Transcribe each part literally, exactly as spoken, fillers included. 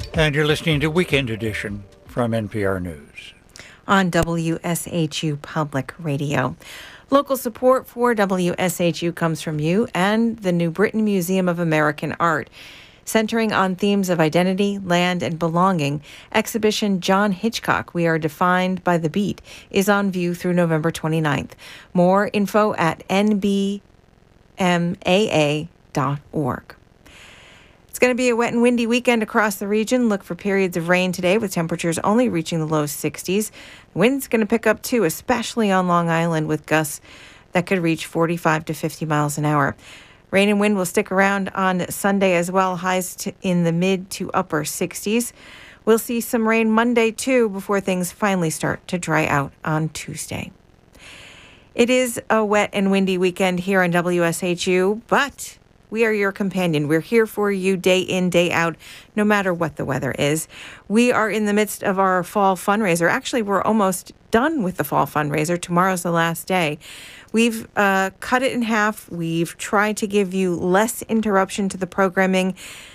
And you're listening to Weekend Edition from N P R News. On W S H U Public Radio. Local support for W S H U comes from you and the New Britain Museum of American Art. Centering on themes of identity, land, and belonging, exhibition John Hitchcock, We Are Defined by the Beat, is on view through November twenty-ninth. More info at N B M A A dot org. It's going to be a wet and windy weekend across the region. Look for periods of rain today with temperatures only reaching the low sixties. The wind's going to pick up too, especially on Long Island with gusts that could reach forty-five to fifty miles an hour. Rain and wind will stick around on Sunday as well, highs to in the mid to upper sixties. We'll see some rain Monday too before things finally start to dry out on Tuesday. It is a wet and windy weekend here on W S H U, but we are your companion. We're here for you day in, day out, no matter what the weather is. We are in the midst of our fall fundraiser. Actually, we're almost done with the fall fundraiser. Tomorrow's the last day. We've uh, cut it in half. We've tried to give you less interruption to the programming.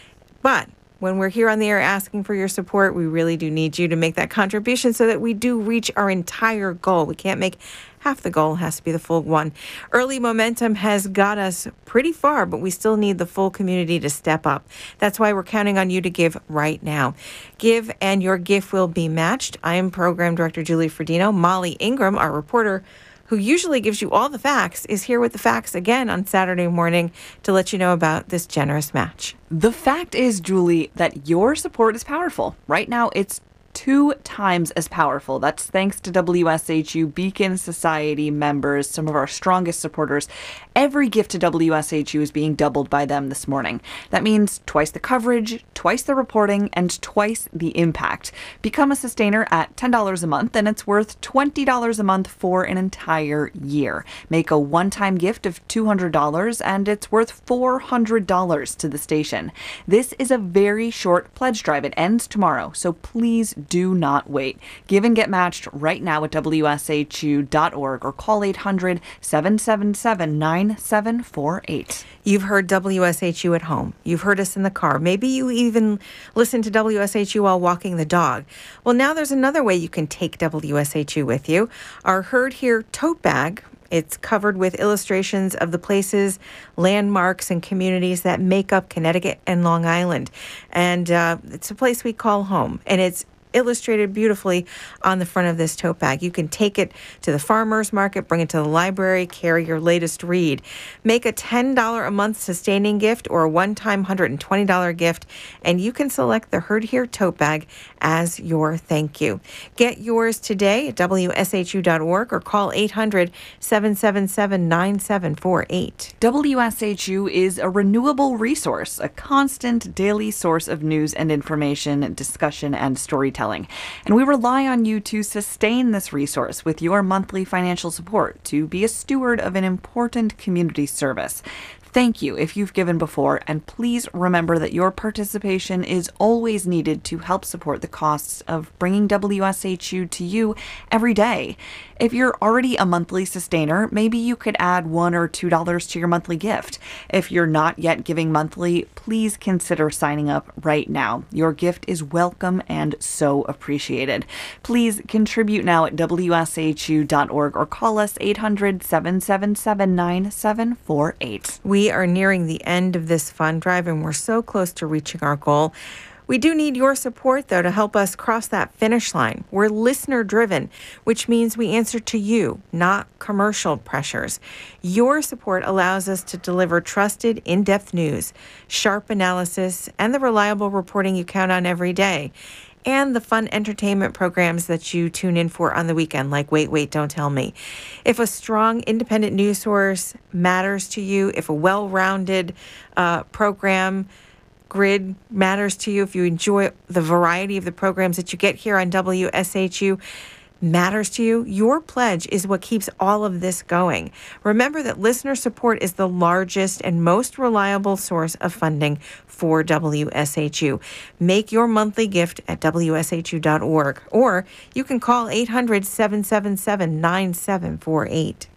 But when we're here on the air asking for your support, we really do need you to make that contribution so that we do reach our entire goal. We can't make half the goal, it has to be the full one. Early momentum has got us pretty far, but we still need the full community to step up. That's why we're counting on you to give right now. Give and your gift will be matched. I am Program Director Julie Ferdino. Molly Ingram, our reporter, who usually gives you all the facts, is here with the facts again on Saturday morning to let you know about this generous match. The fact is, Julie, that your support is powerful. Right now, it's two times as powerful. That's thanks to W S H U Beacon Society members, some of our strongest supporters. Every gift to W S H U is being doubled by them this morning. That means twice the coverage, twice the reporting, and twice the impact. Become a sustainer at ten dollars a month, and it's worth twenty dollars a month for an entire year. Make a one-time gift of two hundred dollars, and it's worth four hundred dollars to the station. This is a very short pledge drive. It ends tomorrow, so please do not wait. Give and get matched right now at W S H U dot org or call eight hundred, seven seven seven, nine seven four eight. You've heard W S H U at home. You've heard us in the car. Maybe you even listen to W S H U while walking the dog. Well, now there's another way you can take W S H U with you. Our Heard Here tote bag. It's covered with illustrations of the places, landmarks, and communities that make up Connecticut and Long Island. And uh, it's a place we call home. And it's illustrated beautifully on the front of this tote bag. You can take it to the farmer's market, bring it to the library, carry your latest read. Make a ten dollars a month sustaining gift or a one-time one hundred twenty dollars gift, and you can select the Heard Here tote bag as your thank you. Get yours today at W S H U dot org or call eight hundred, seven seven seven, nine seven four eight. W S H U is a renewable resource, a constant daily source of news and information, discussion, and storytelling. And we rely on you to sustain this resource with your monthly financial support to be a steward of an important community service. Thank you if you've given before, and please remember that your participation is always needed to help support the costs of bringing W S H U to you every day. If you're already a monthly sustainer, maybe you could add one or two dollars to your monthly gift. If you're not yet giving monthly, please consider signing up right now. Your gift is welcome and so appreciated. Please contribute now at W S H U dot org or call us eight hundred, seven seven seven, nine seven four eight. We are nearing the end of this fund drive, and we're so close to reaching our goal. We do need your support, though, to help us cross that finish line. We're listener-driven, which means we answer to you, not commercial pressures. Your support allows us to deliver trusted, in-depth news, sharp analysis, and the reliable reporting you count on every day, and the fun entertainment programs that you tune in for on the weekend, like Wait, Wait, Don't Tell Me. If a strong, independent news source matters to you, if a well-rounded uh, program grid matters to you, if you enjoy the variety of the programs that you get here on W S H U matters to you, your pledge is what keeps all of this going. Remember that listener support is the largest and most reliable source of funding for W S H U. Make your monthly gift at W S H U dot org, or you can call eight hundred, seven seven seven, nine seven four eight.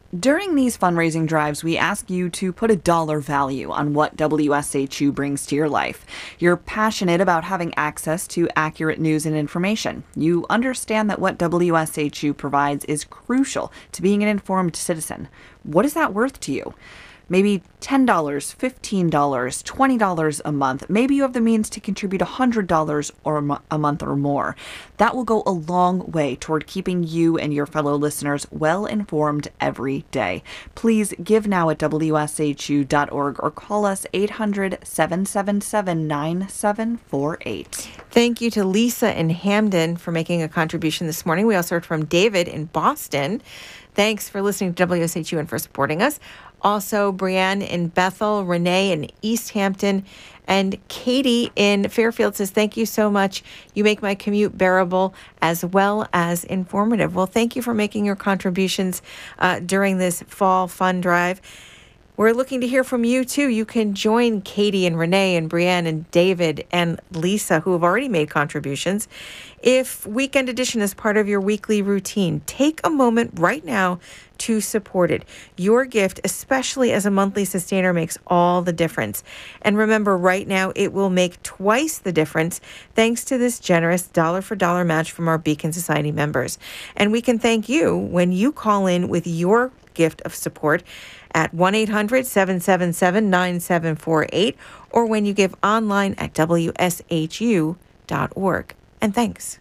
During these fundraising drives, we ask you to put a dollar value on what W S H U brings to your life. You're passionate about having access to accurate news and information. You understand that what W S H U provides is crucial to being an informed citizen. What is that worth to you? Maybe ten dollars, fifteen dollars, twenty dollars a month. Maybe you have the means to contribute one hundred dollars or a, mo- a month or more. That will go a long way toward keeping you and your fellow listeners well informed every day. Please give now at W S H U dot org or call us eight hundred, seven seven seven, nine seven four eight. Thank you to Lisa in Hamden for making a contribution this morning. We also heard from David in Boston. Thanks for listening to W S H U and for supporting us. Also, Brianne in Bethel, Renee in East Hampton, and Katie in Fairfield says, thank you so much. You make my commute bearable as well as informative. Well, thank you for making your contributions uh, during this fall fund drive. We're looking to hear from you, too. You can join Katie and Renee and Brianne and David and Lisa, who have already made contributions. If Weekend Edition is part of your weekly routine, take a moment right now to support it. Your gift, especially as a monthly sustainer, makes all the difference. And remember, right now, it will make twice the difference thanks to this generous dollar-for-dollar match from our Beacon Society members. And we can thank you when you call in with your gift of support at one eight hundred, seven seven seven, nine seven four eight or when you give online at W S H U dot org. And thanks.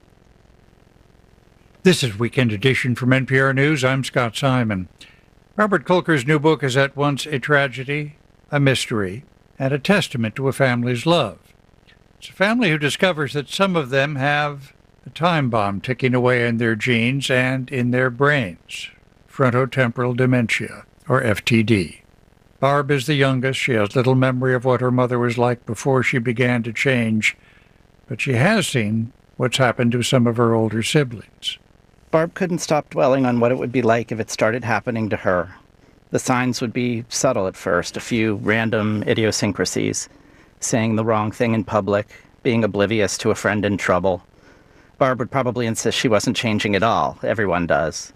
This is Weekend Edition from N P R News. I'm Scott Simon. Robert Kolker's new book is at once a tragedy, a mystery, and a testament to a family's love. It's a family who discovers that some of them have a time bomb ticking away in their genes and in their brains, frontotemporal dementia, or F T D. Barb is the youngest. She has little memory of what her mother was like before she began to change, but she has seen what's happened to some of her older siblings. Barb couldn't stop dwelling on what it would be like if it started happening to her. The signs would be subtle at first, a few random idiosyncrasies, saying the wrong thing in public, being oblivious to a friend in trouble. Barb would probably insist she wasn't changing at all. Everyone does.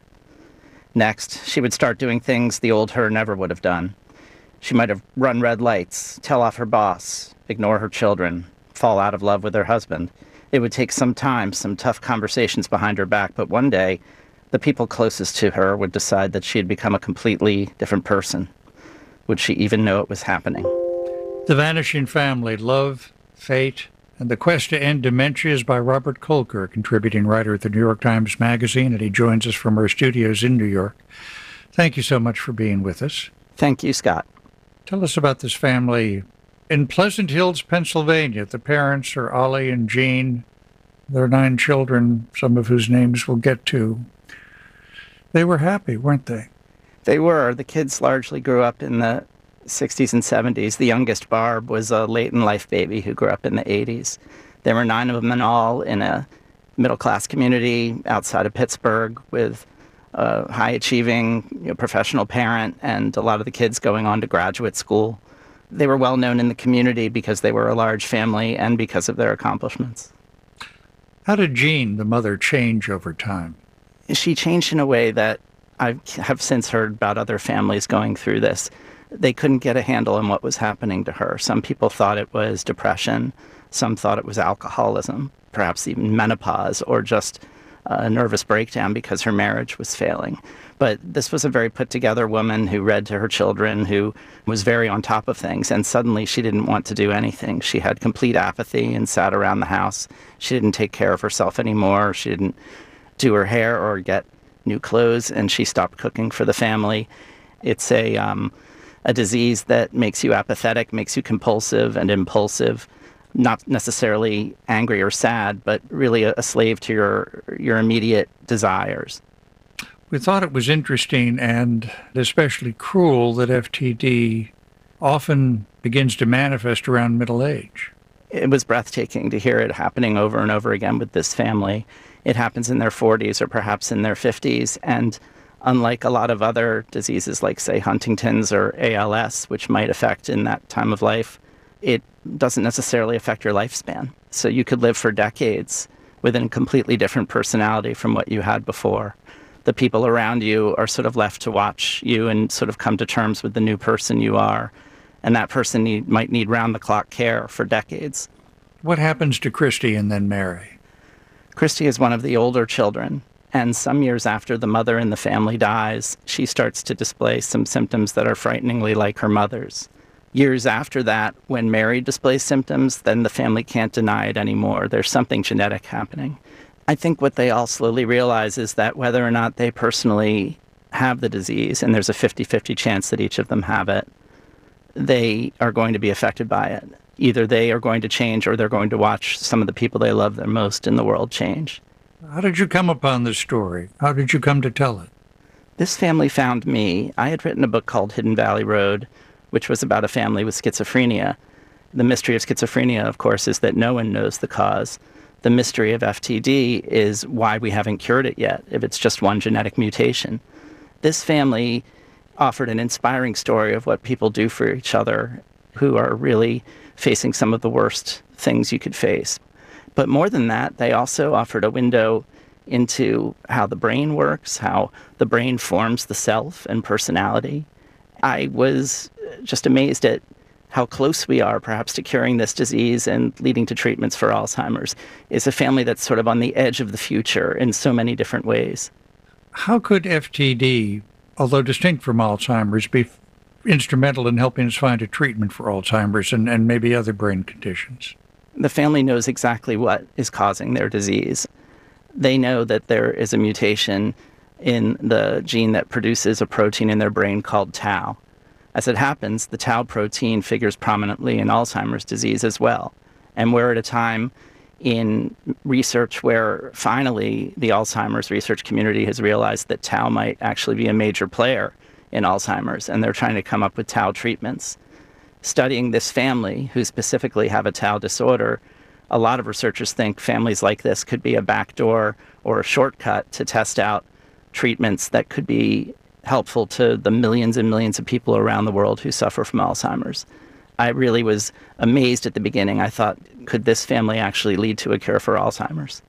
Next, she would start doing things the old her never would have done. She might have run red lights, tell off her boss, ignore her children, fall out of love with her husband. It would take some time, some tough conversations behind her back, but one day, the people closest to her would decide that she had become a completely different person. Would she even know it was happening? The Vanishing Family, Love, Fate, and the Quest to End Dementia is by Robert Kolker, a contributing writer at the New York Times Magazine, and he joins us from our studios in New York. Thank you so much for being with us. Thank you, Scott. Tell us about this family in Pleasant Hills, Pennsylvania. The parents are Ollie and Jean. Their nine children, some of whose names we'll get to. They were happy, weren't they? They were. The kids largely grew up in the sixties and seventies. The youngest, Barb, was a late-in-life baby who grew up in the eighties. There were nine of them in all in a middle-class community outside of Pittsburgh with a high-achieving, you know, professional parent and a lot of the kids going on to graduate school. They were well known in the community because they were a large family and because of their accomplishments. How did Jean, the mother, change over time? She changed in a way that I have since heard about other families going through this. They couldn't get a handle on what was happening to her. Some people thought it was depression. Some thought it was alcoholism, perhaps even menopause, or just a nervous breakdown because her marriage was failing. But this was a very put-together woman who read to her children, who was very on top of things, and suddenly she didn't want to do anything. She had complete apathy and sat around the house. She didn't take care of herself anymore. She didn't do her hair or get new clothes, and she stopped cooking for the family. It's a um, a disease that makes you apathetic, makes you compulsive and impulsive, not necessarily angry or sad, but really a, a slave to your your immediate desires. We thought it was interesting and especially cruel that F T D often begins to manifest around middle age. It was breathtaking to hear it happening over and over again with this family. It happens in their forties or perhaps in their fifties, and unlike a lot of other diseases like, say, Huntington's or A L S, which might affect in that time of life, it doesn't necessarily affect your lifespan. So you could live for decades with a completely different personality from what you had before. The people around you are sort of left to watch you and sort of come to terms with the new person you are. And that person need, might need round-the-clock care for decades. What happens to Christy and then Mary? Christy is one of the older children, and some years after the mother in the family dies, she starts to display some symptoms that are frighteningly like her mother's. Years after that, when Mary displays symptoms, then the family can't deny it anymore. There's something genetic happening. I think what they all slowly realize is that whether or not they personally have the disease, and there's a fifty-fifty chance that each of them have it, they are going to be affected by it. Either they are going to change or they're going to watch some of the people they love the most in the world change. How did you come upon this story? How did you come to tell it? This family found me. I had written a book called Hidden Valley Road, which was about a family with schizophrenia. The mystery of schizophrenia, of course, is that no one knows the cause. The mystery of F T D is why we haven't cured it yet, if it's just one genetic mutation. This family offered an inspiring story of what people do for each other who are really facing some of the worst things you could face. But more than that, they also offered a window into how the brain works, how the brain forms the self and personality. I was just amazed at how close we are perhaps to curing this disease and leading to treatments for Alzheimer's. It's a family that's sort of on the edge of the future in so many different ways. How could F T D, although distinct from Alzheimer's, be instrumental in helping us find a treatment for Alzheimer's and, and maybe other brain conditions? The family knows exactly what is causing their disease. They know that there is a mutation in the gene that produces a protein in their brain called tau. As it happens, the tau protein figures prominently in Alzheimer's disease as well. And we're at a time in research where finally the Alzheimer's research community has realized that tau might actually be a major player in Alzheimer's, and they're trying to come up with tau treatments. Studying this family, who specifically have a tau disorder, a lot of researchers think families like this could be a backdoor or a shortcut to test out treatments that could be helpful to the millions and millions of people around the world who suffer from Alzheimer's. I really was amazed at the beginning. I thought, could this family actually lead to a cure for Alzheimer's?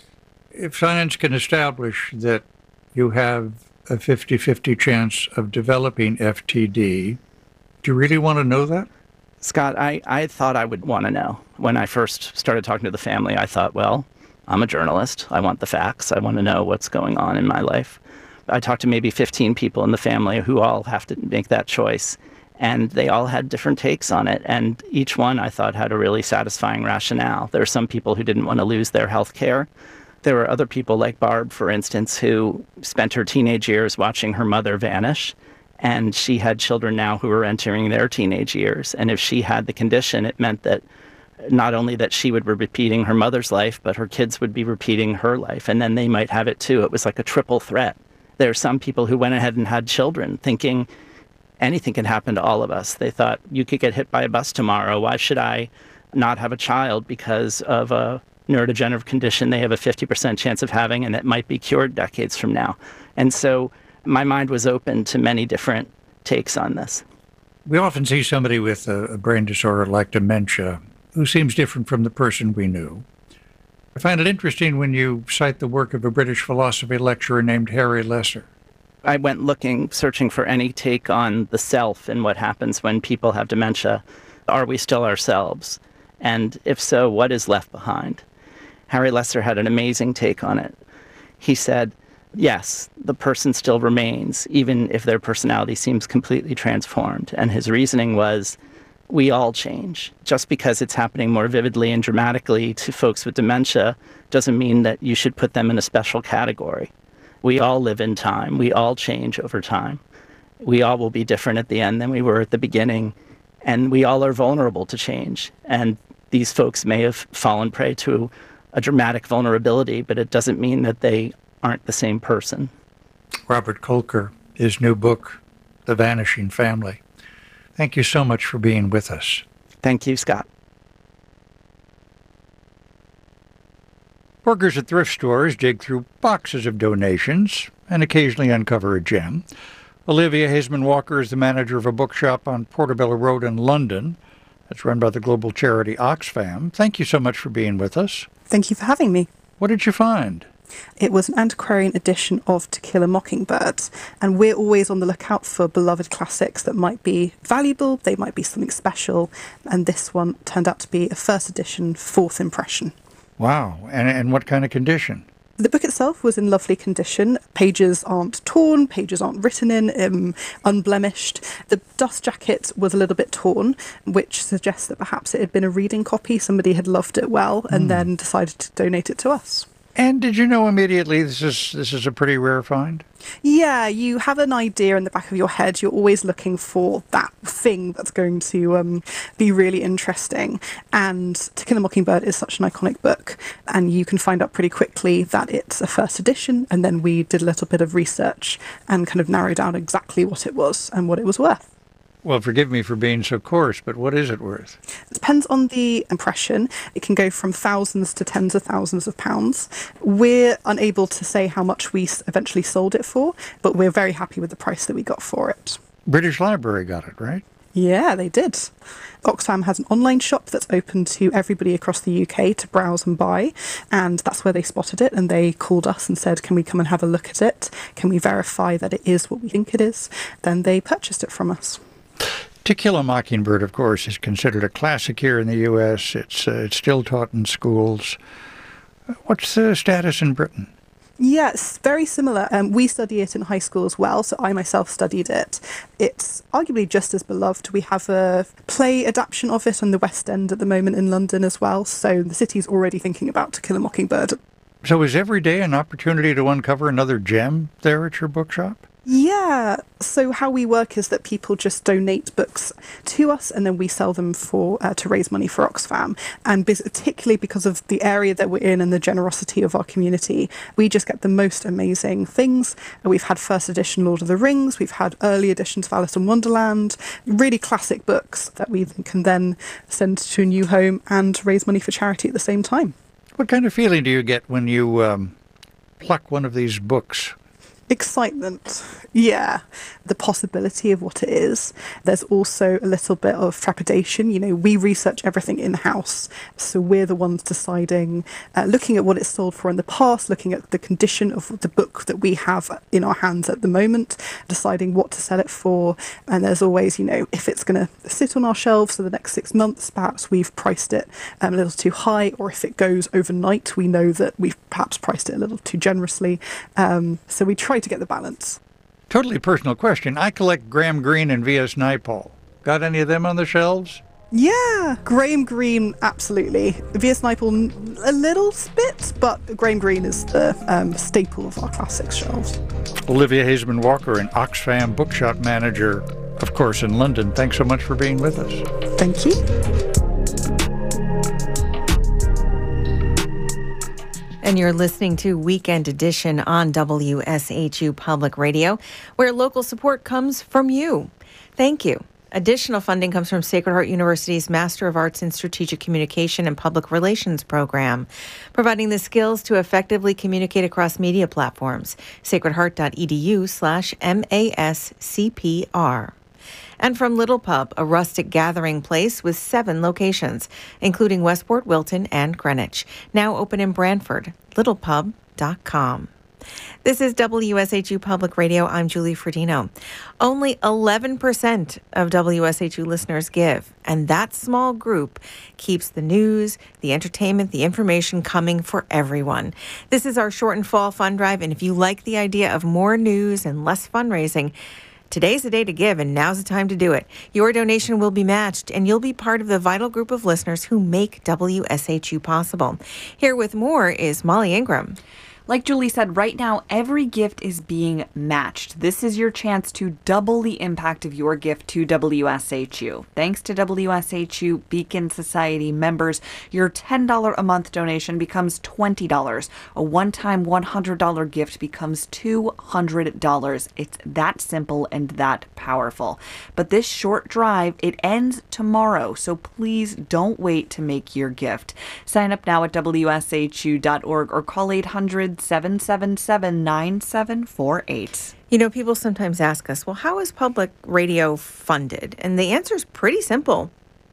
If science can establish that you have a fifty-fifty chance of developing F T D, do you really want to know that? Scott, I, I thought I would want to know. When I first started talking to the family, I thought, well, I'm a journalist. I want the facts. I want to know what's going on in my life. I talked to maybe fifteen people in the family who all have to make that choice. And they all had different takes on it. And each one, I thought, had a really satisfying rationale. There were some people who didn't want to lose their health care. There were other people like Barb, for instance, who spent her teenage years watching her mother vanish. And she had children now who were entering their teenage years. And if she had the condition, it meant that not only that she would be repeating her mother's life, but her kids would be repeating her life. And then they might have it too. It was like a triple threat. There are some people who went ahead and had children thinking anything can happen to all of us. They thought, you could get hit by a bus tomorrow. Why should I not have a child because of a neurodegenerative condition they have a fifty percent chance of having and that might be cured decades from now? And so my mind was open to many different takes on this. We often see somebody with a, a brain disorder like dementia who seems different from the person we knew. I find it interesting when you cite the work of a British philosophy lecturer named Harry Lesser. I went looking, searching for any take on the self and what happens when people have dementia. Are we still ourselves? And if so, what is left behind? Harry Lesser had an amazing take on it. He said, yes, the person still remains, even if their personality seems completely transformed. And his reasoning was, we all change. Just because it's happening more vividly and dramatically to folks with dementia doesn't mean that you should put them in a special category. We all live in time. We all change over time. We all will be different at the end than we were at the beginning. And we all are vulnerable to change. And these folks may have fallen prey to a dramatic vulnerability, but it doesn't mean that they aren't the same person. Robert Kolker, his new book, The Vanishing Family. Thank you so much for being with us. Thank you, Scott. Workers at thrift stores dig through boxes of donations and occasionally uncover a gem. Olivia Hazeman-Walker is the manager of a bookshop on Portobello Road in London. That's run by the global charity Oxfam. Thank you so much for being with us. Thank you for having me. What did you find? It was an antiquarian edition of To Kill a Mockingbird, and we're always on the lookout for beloved classics that might be valuable, they might be something special, and this one turned out to be a first edition, fourth impression. Wow. And, and what kind of condition? The book itself was in lovely condition. Pages aren't torn, pages aren't written in, um, unblemished. The dust jacket was a little bit torn, which suggests that perhaps it had been a reading copy. Somebody had loved it well and mm. then decided to donate it to us. And did you know immediately this is this is a pretty rare find? Yeah, you have an idea in the back of your head. You're always looking for that thing that's going to um, be really interesting. And To Kill a Mockingbird is such an iconic book, and you can find out pretty quickly that it's a first edition. And then we did a little bit of research and kind of narrowed down exactly what it was and what it was worth. Well, forgive me for being so coarse, but what is it worth? It depends on the impression. It can go from thousands to tens of thousands of pounds. We're unable to say how much we eventually sold it for, but we're very happy with the price that we got for it. British Library got it, right? Yeah, they did. Oxfam has an online shop that's open to everybody across the U K to browse and buy, and that's where they spotted it, and they called us and said, can we come and have a look at it? Can we verify that it is what we think it is? Then they purchased it from us. To Kill a Mockingbird, of course, is considered a classic here in the U S. It's, uh, it's still taught in schools. What's the status in Britain? Yes, very similar. Um, we study it in high school as well, so I myself studied it. It's arguably just as beloved. We have a play adaptation of it on the West End at the moment in London as well, so the city's already thinking about To Kill a Mockingbird. So is every day an opportunity to uncover another gem there at your bookshop? Yeah, so how we work is that people just donate books to us and then we sell them for uh, to raise money for Oxfam. And particularly because of the area that we're in and the generosity of our community, we just get the most amazing things. We've had first edition Lord of the Rings, we've had early editions of Alice in Wonderland, really classic books that we can then send to a new home and raise money for charity at the same time. What kind of feeling do you get when you um, pluck one of these books? Excitement, yeah. The possibility of what it is. There's also a little bit of trepidation. You know, we research everything in-house, so we're the ones deciding, uh, looking at what it's sold for in the past, looking at the condition of the book that we have in our hands at the moment, deciding what to sell it for. And there's always, you know, if it's going to sit on our shelves for the next six months, perhaps we've priced it um, a little too high, or if it goes overnight, we know that we've perhaps priced it a little too generously. Um, so we try to get the balance. Totally personal question. I collect Graham Greene and V S Naipaul. Got any of them on the shelves? Yeah, Graham Greene, absolutely. V S Naipaul, a little bit, but Graham Greene is the um, staple of our classics shelves. Olivia Hazeman Walker, an Oxfam bookshop manager, of course, in London. Thanks so much for being with us. Thank you. And you're listening to Weekend Edition on W S H U Public Radio, where local support comes from you. Thank you. Additional funding comes from Sacred Heart University's Master of Arts in Strategic Communication and Public Relations program, providing the skills to effectively communicate across media platforms. sacredheart.edu slash MASCPR. And from Little Pub, a rustic gathering place with seven locations, including Westport, Wilton, and Greenwich. Now open in Brantford. little pub dot com. This is W S H U Public Radio. I'm Julie Fredino. Only eleven percent of W S H U listeners give, and that small group keeps the news, the entertainment, the information coming for everyone. This is our shortened fall fund drive, and if you like the idea of more news and less fundraising, today's the day to give, and now's the time to do it. Your donation will be matched, and you'll be part of the vital group of listeners who make W S H U possible. Here with more is Molly Ingram. Like Julie said, right now, every gift is being matched. This is your chance to double the impact of your gift to W S H U. Thanks to W S H U Beacon Society members, your ten dollars a month donation becomes twenty dollars. A one-time one hundred dollars gift becomes two hundred dollars. It's that simple and that powerful. But this short drive, it ends tomorrow, so please don't wait to make your gift. Sign up now at W S H U dot org or call eight hundred, seven seven seven, nine seven four eight. You know, people sometimes ask us, well, how is public radio funded? And the answer is pretty simple.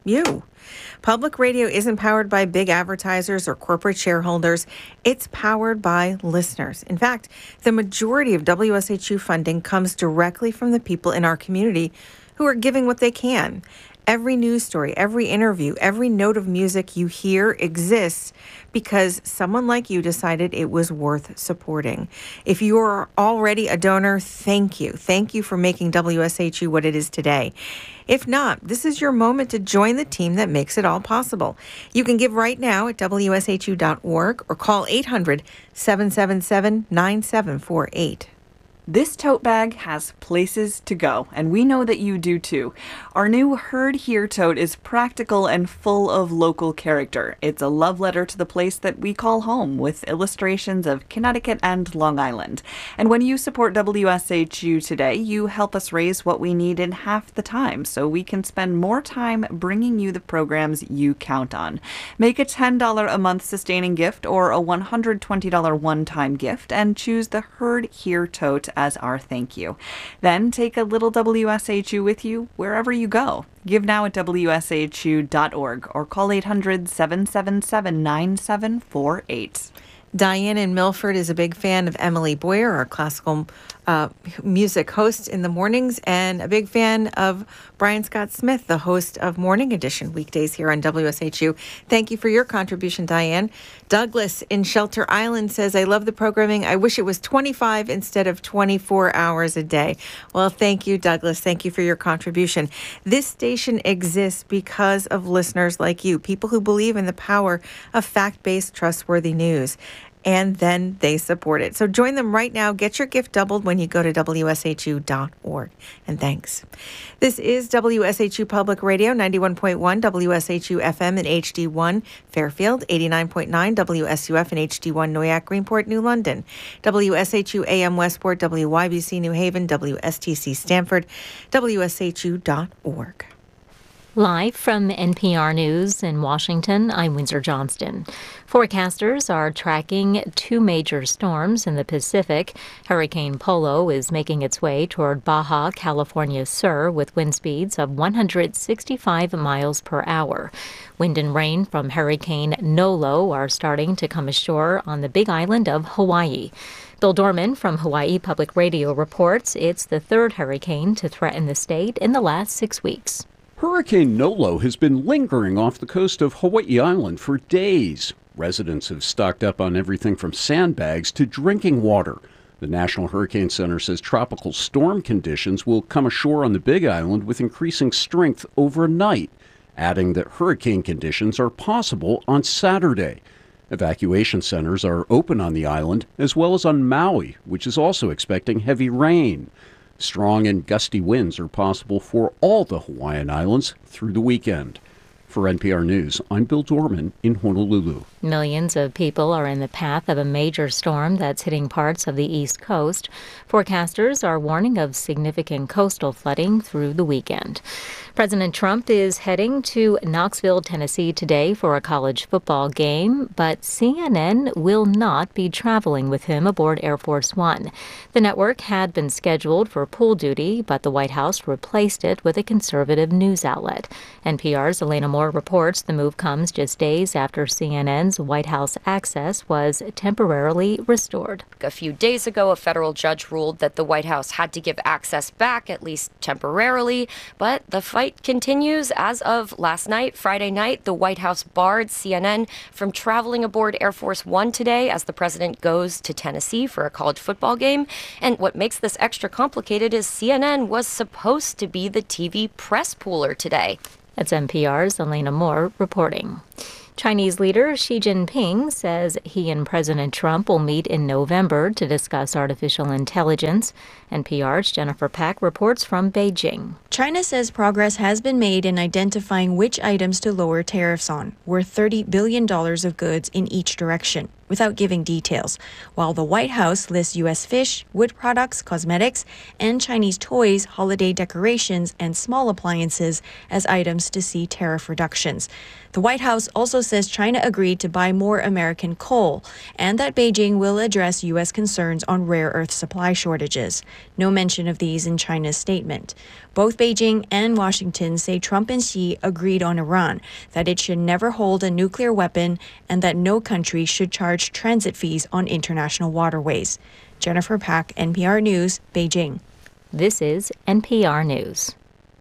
you. Public radio isn't powered by big advertisers or corporate shareholders. It's powered by listeners. In fact, the majority of W S H U funding comes directly from the people in our community who are giving what they can. Every news story, every interview, every note of music you hear exists because someone like you decided it was worth supporting. If you are already a donor, thank you. Thank you for making W S H U what it is today. If not, this is your moment to join the team that makes it all possible. You can give right now at W S H U dot org or call eight hundred, seven seven seven, nine seven four eight. This tote bag has places to go, and we know that you do too. Our new Heard Here tote is practical and full of local character. It's a love letter to the place that we call home, with illustrations of Connecticut and Long Island. And when you support W S H U today, you help us raise what we need in half the time, so we can spend more time bringing you the programs you count on. Make a ten dollars a month sustaining gift or a one hundred twenty dollars one-time gift, and choose the Heard Here tote as our thank you. Then take a little W S H U with you wherever you go. Give now at W S H U dot org or call eight hundred, seven seven seven, nine seven four eight. Diane in Milford is a big fan of Emily Boyer, our classical uh, music host in the mornings, and a big fan of Brian Scott Smith, the host of Morning Edition weekdays here on W S H U. Thank you for your contribution, Diane. Douglas in Shelter Island says, I love the programming. I wish it was twenty-five instead of twenty-four hours a day. Well, thank you, Douglas. Thank you for your contribution. This station exists because of listeners like you, people who believe in the power of fact-based, trustworthy news. And then they support it. So join them right now. Get your gift doubled when you go to W S H U dot org. And thanks. This is W S H U Public Radio, ninety-one point one W S H U F M in H D one, Fairfield, eighty-nine point nine W S U F in H D one, Noyak, Greenport, New London, W S H U A M Westport, W Y B C New Haven, W S T C Stamford, W S H U dot org. Live from N P R News in Washington, I'm Windsor Johnston. Forecasters are tracking two major storms in the Pacific. Hurricane Polo is making its way toward Baja California Sur with wind speeds of one hundred sixty-five miles per hour. Wind and rain from Hurricane Nolo are starting to come ashore on the Big Island of Hawaii. Bill Dorman from Hawaii Public Radio reports it's the third hurricane to threaten the state in the last six weeks. Hurricane Nolo has been lingering off the coast of Hawaii Island for days. Residents have stocked up on everything from sandbags to drinking water. The National Hurricane Center says tropical storm conditions will come ashore on the Big Island with increasing strength overnight, adding that hurricane conditions are possible on Saturday. Evacuation centers are open on the island, as well as on Maui, which is also expecting heavy rain. Strong and gusty winds are possible for all the Hawaiian Islands through the weekend. For N P R News, I'm Bill Dorman in Honolulu. Millions of people are in the path of a major storm that's hitting parts of the East Coast. Forecasters are warning of significant coastal flooding through the weekend. President Trump is heading to Knoxville, Tennessee today for a college football game, but C N N will not be traveling with him aboard Air Force One. The network had been scheduled for pool duty, but the White House replaced it with a conservative news outlet. N P R's Elena Moore reports the move comes just days after C N N's White House access was temporarily restored. A few days ago, a federal judge ruled that the White House had to give access back, at least temporarily, but the fight continues. As of last night, Friday night, the White House barred C N N from traveling aboard Air Force One today as the president goes to Tennessee for a college football game. And what makes this extra complicated is C N N was supposed to be the T V press pooler today. That's N P R's Elena Moore reporting. Chinese leader Xi Jinping says he and President Trump will meet in November to discuss artificial intelligence. N P R's Jennifer Pack reports from Beijing. China says progress has been made in identifying which items to lower tariffs on, worth thirty billion dollars of goods in each direction. without giving details, while the White House lists U S fish, wood products, cosmetics, and Chinese toys, holiday decorations, and small appliances as items to see tariff reductions. The White House also says China agreed to buy more American coal and that Beijing will address U S concerns on rare earth supply shortages. No mention of these in China's statement. Both Beijing and Washington say Trump and Xi agreed on Iran, that it should never hold a nuclear weapon, and that no country should charge transit fees on international waterways. Jennifer Pack, N P R News, Beijing. This is N P R News.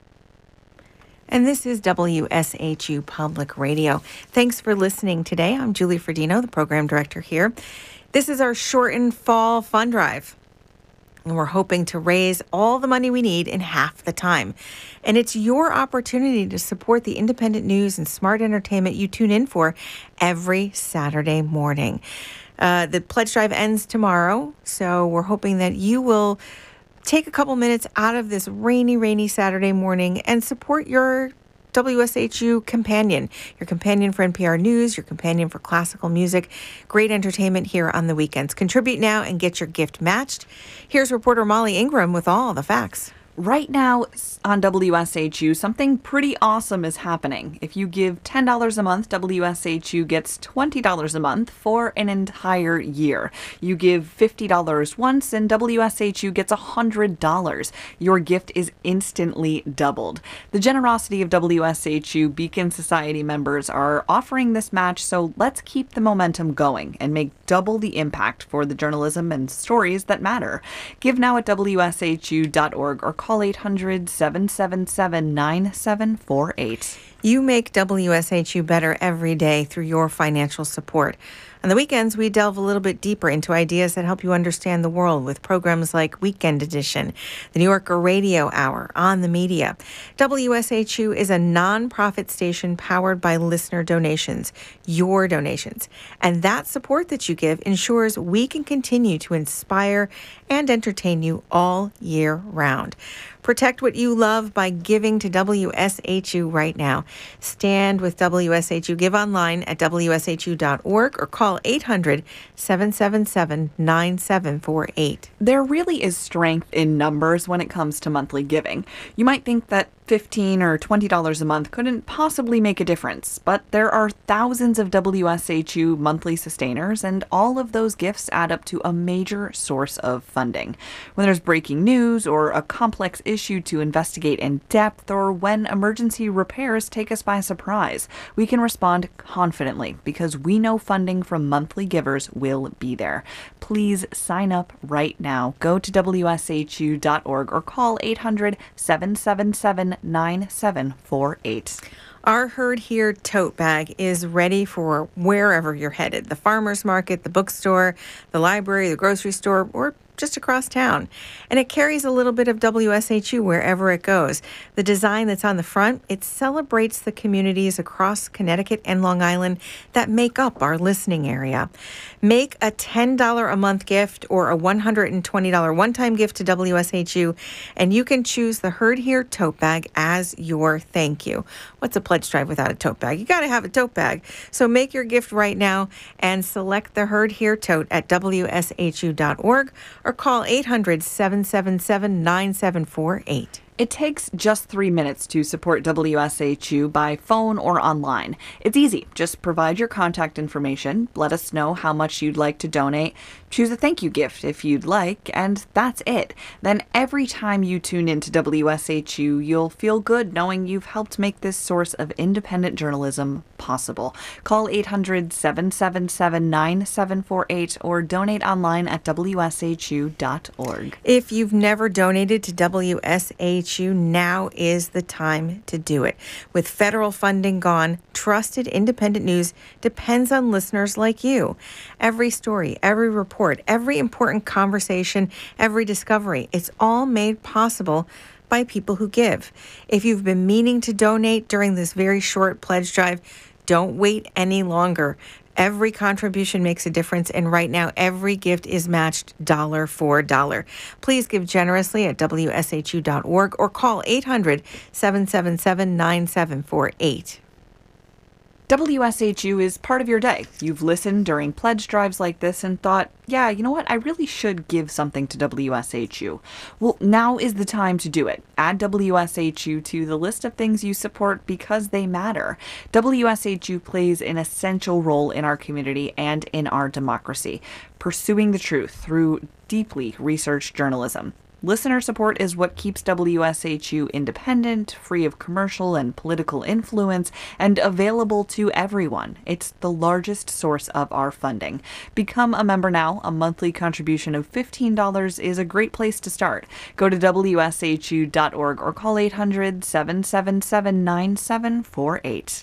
And this is W S H U Public Radio. Thanks for listening today. I'm Julie Ferdino, the program director here. This is our shortened fall fund drive. And we're hoping to raise all the money we need in half the time. And it's your opportunity to support the independent news and smart entertainment you tune in for every Saturday morning. Uh, the pledge drive ends tomorrow, so we're hoping that you will take a couple minutes out of this rainy, rainy Saturday morning and support your W S H U companion, your companion for N P R News, your companion for classical music. Great entertainment here on the weekends. Contribute now and get your gift matched. Here's reporter Molly Ingram with all the facts. Right now on W S H U, something pretty awesome is happening. If you give ten dollars a month, W S H U gets twenty dollars a month for an entire year. You give fifty dollars once and W S H U gets one hundred dollars. Your gift is instantly doubled. The generosity of W S H U Beacon Society members are offering this match, so let's keep the momentum going and make double the impact for the journalism and stories that matter. Give now at W S H U dot org or call eight hundred, seven seven seven, nine seven four eight. You make W S H U better every day through your financial support. On the weekends, we delve a little bit deeper into ideas that help you understand the world with programs like Weekend Edition, the New Yorker Radio Hour, On the Media. W S H U is a nonprofit station powered by listener donations, your donations. And that support that you give ensures we can continue to inspire and entertain you all year round. Protect what you love by giving to W S H U right now. Stand with W S H U. Give online at W S H U dot org or call eight hundred, seven seven seven, nine seven four eight. There really is strength in numbers when it comes to monthly giving. You might think that fifteen dollars or twenty dollars a month couldn't possibly make a difference, but there are thousands of W S H U monthly sustainers, and all of those gifts add up to a major source of funding. When there's breaking news or a complex issue to investigate in depth, or when emergency repairs take us by surprise, we can respond confidently because we know funding from monthly givers will be there. Please sign up right now. Go to W S H U dot org or call eight hundred, seven seven seven, nine seven four eight. Our Heard Here tote bag is ready for wherever you're headed. The farmer's market, the bookstore, the library, the grocery store, or just across town. And it carries a little bit of W S H U wherever it goes. The design that's on the front, it celebrates the communities across Connecticut and Long Island that make up our listening area. Make a ten dollars a month gift or a one hundred twenty dollars one-time gift to W S H U, and you can choose the Heard Here tote bag as your thank you. What's a pledge drive without a tote bag? You got to have a tote bag. So make your gift right now and select the Heard Here tote at W S H U dot org or call eight hundred, seven seven seven, nine seven four eight. It takes just three minutes to support W S H U by phone or online. It's easy. Just provide your contact information, let us know how much you'd like to donate, choose a thank you gift if you'd like, and that's it. Then every time you tune into W S H U, you'll feel good knowing you've helped make this source of independent journalism possible. Call eight hundred, seven seven seven, nine seven four eight or donate online at W S H U dot org. If you've never donated to W S H U, now is the time to do it. With federal funding gone, trusted independent news depends on listeners like you. Every story, every report, every important conversation, every discovery, it's all made possible by people who give. If you've been meaning to donate during this very short pledge drive, don't wait any longer. Every contribution makes a difference, and right now, every gift is matched dollar for dollar. Please give generously at W S H U dot org or call eight hundred, seven seven seven, nine seven four eight. W S H U is part of your day. You've listened during pledge drives like this and thought, yeah, you know what? I really should give something to W S H U. Well, now is the time to do it. Add W S H U to the list of things you support because they matter. W S H U plays an essential role in our community and in our democracy, pursuing the truth through deeply researched journalism. Listener support is what keeps W S H U independent, free of commercial and political influence, and available to everyone. It's the largest source of our funding. Become a member now. A monthly contribution of fifteen dollars is a great place to start. Go to W S H U dot org or call eight hundred, seven seven seven, nine seven four eight.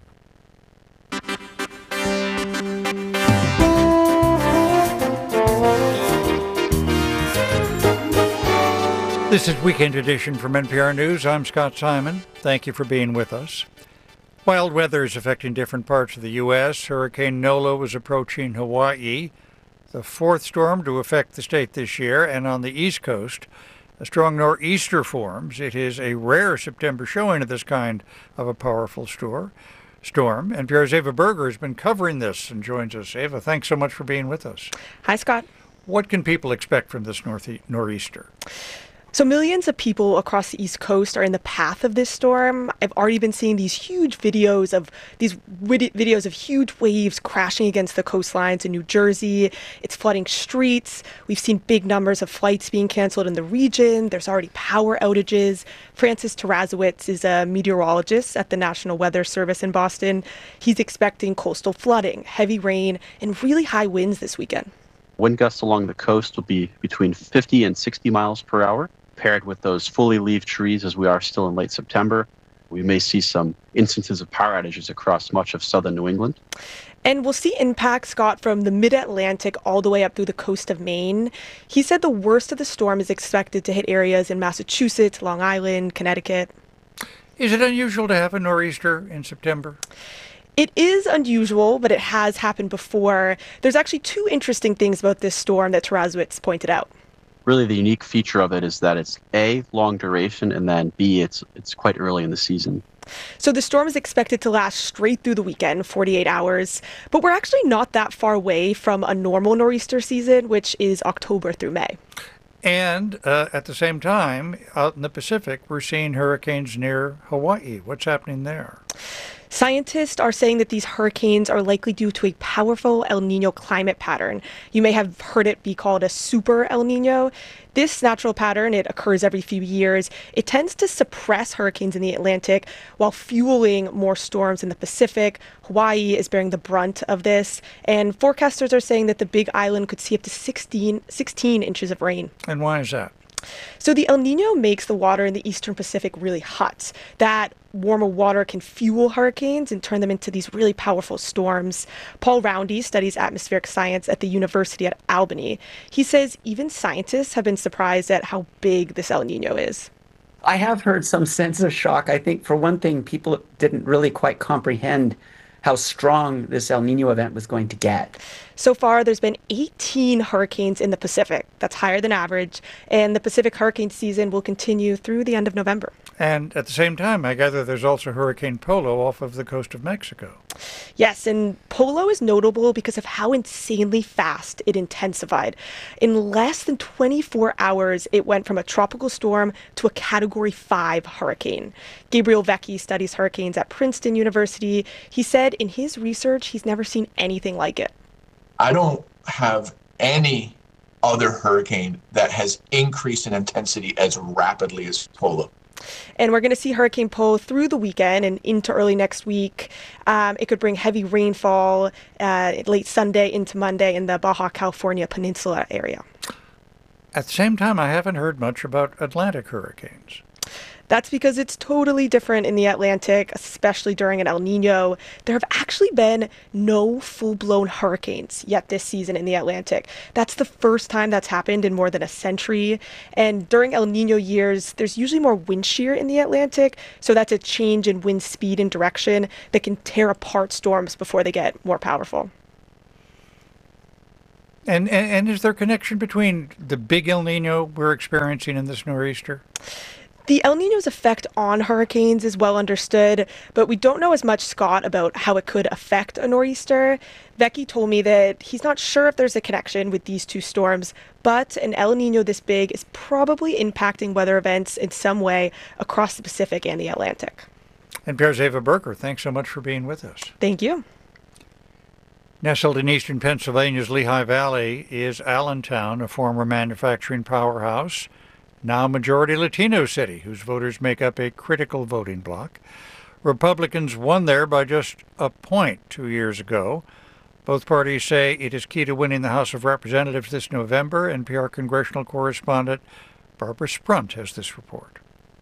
This is Weekend Edition from N P R News. I'm Scott Simon. Thank you for being with us. Wild weather is affecting different parts of the U S. Hurricane Nolo is approaching Hawaii, the fourth storm to affect the state this year, and on the East Coast, a strong nor'easter forms. It is a rare September showing of this kind of a powerful storm. Storm. N P R's Ava Berger has been covering this and joins us. Ava, thanks so much for being with us. Hi, Scott. What can people expect from this north nor'easter? So millions of people across the East Coast are in the path of this storm. I've already been seeing these huge videos of these vid- videos of huge waves crashing against the coastlines in New Jersey. It's flooding streets. We've seen big numbers of flights being canceled in the region. There's already power outages. Francis Tarasowitz is a meteorologist at the National Weather Service in Boston. He's expecting coastal flooding, heavy rain, and really high winds this weekend. Wind gusts along the coast will be between fifty and sixty miles per hour. Paired with those fully leaved trees, as we are still in late September, we may see some instances of power outages across much of southern New England. And we'll see impacts, Scott, from the mid-Atlantic all the way up through the coast of Maine. He said the worst of the storm is expected to hit areas in Massachusetts, Long Island, Connecticut. Is it unusual to have a nor'easter in September? It is unusual, but it has happened before. There's actually two interesting things about this storm that Tarasowitz pointed out. Really, the unique feature of it is that it's A, long duration, and then B, it's it's quite early in the season. So the storm is expected to last straight through the weekend, forty-eight hours. But we're actually not that far away from a normal nor'easter season, which is October through May. And uh, at the same time, out in the Pacific, we're seeing hurricanes near Hawaii. What's happening there? Scientists are saying that these hurricanes are likely due to a powerful El Nino climate pattern. You may have heard it be called a super El Nino. This natural pattern, it occurs every few years. It tends to suppress hurricanes in the Atlantic while fueling more storms in the Pacific. Hawaii is bearing the brunt of this. And forecasters are saying that the Big Island could see up to sixteen, sixteen inches of rain. And why is that? So the El Nino makes the water in the eastern Pacific really hot. That warmer water can fuel hurricanes and turn them into these really powerful storms. Paul Roundy studies atmospheric science at the University at Albany. He says even scientists have been surprised at how big this El Nino is. I have heard some sense of shock. I think, for one thing, people didn't really quite comprehend how strong this El Nino event was going to get. So far, there's been eighteen hurricanes in the Pacific. That's higher than average. And the Pacific hurricane season will continue through the end of November. And at the same time, I gather there's also Hurricane Polo off of the coast of Mexico. Yes, and Polo is notable because of how insanely fast it intensified. In less than twenty-four hours, it went from a tropical storm to a Category five hurricane. Gabriel Vecchi studies hurricanes at Princeton University. He said in his research, he's never seen anything like it. I don't have any other hurricane that has increased in intensity as rapidly as Polo. And we're going to see Hurricane Po through the weekend and into early next week. Um, it could bring heavy rainfall uh, late Sunday into Monday in the Baja California Peninsula area. At the same time, I haven't heard much about Atlantic hurricanes. That's because it's totally different in the Atlantic, especially during an El Nino. There have actually been no full-blown hurricanes yet this season in the Atlantic. That's the first time that's happened in more than a century. And during El Nino years, there's usually more wind shear in the Atlantic. So that's a change in wind speed and direction that can tear apart storms before they get more powerful. And, and, and is there a connection between the big El Nino we're experiencing and this nor'easter? The El Niño's effect on hurricanes is well understood, but we don't know as much, Scott, about how it could affect a nor'easter. Vecchi told me that he's not sure if there's a connection with these two storms, but an El Niño this big is probably impacting weather events in some way across the Pacific and the Atlantic. N P R's Ava Berker, thanks so much for being with us. Thank you. Nestled in eastern Pennsylvania's Lehigh Valley is Allentown, a former manufacturing powerhouse, now majority Latino city, whose voters make up a critical voting bloc. Republicans won there by just a point two years ago. Both parties say it is key to winning the House of Representatives this November. N P R congressional correspondent Barbara Sprunt has this report.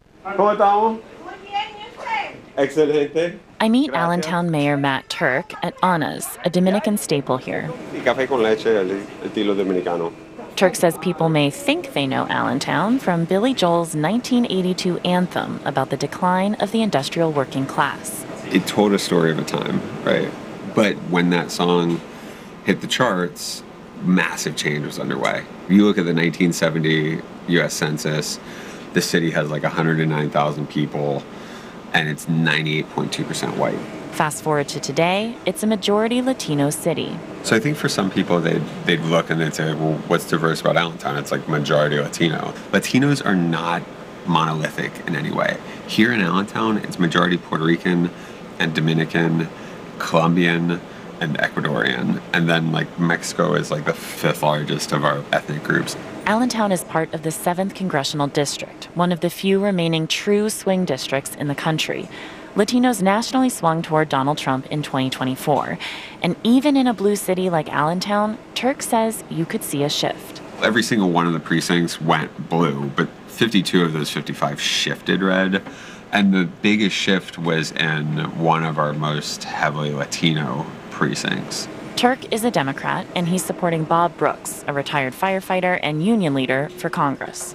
Excelente. I meet Allentown Mayor Matt Turk at Anna's, a Dominican staple here. Café con leche al estilo dominicano. Turk says people may think they know Allentown from Billy Joel's nineteen eighty-two anthem about the decline of the industrial working class. It told a story of a time, right? But when that song hit the charts, massive change was underway. If you look at the nineteen seventy U S Census, the city has like one hundred nine thousand people, and it's ninety-eight point two percent white. Fast forward to today, it's a majority Latino city. So I think for some people, they'd, they'd look and they'd say, well, what's diverse about Allentown? It's like majority Latino. Latinos are not monolithic in any way. Here in Allentown, it's majority Puerto Rican and Dominican, Colombian, and Ecuadorian. And then like Mexico is like the fifth largest of our ethnic groups. Allentown is part of the seventh Congressional District, one of the few remaining true swing districts in the country. Latinos nationally swung toward Donald Trump in twenty twenty-four. And even in a blue city like Allentown, Turk says you could see a shift. Every single one of the precincts went blue, but fifty-two of those fifty-five shifted red. And the biggest shift was in one of our most heavily Latino precincts. Turk is a Democrat, and he's supporting Bob Brooks, a retired firefighter and union leader, for Congress.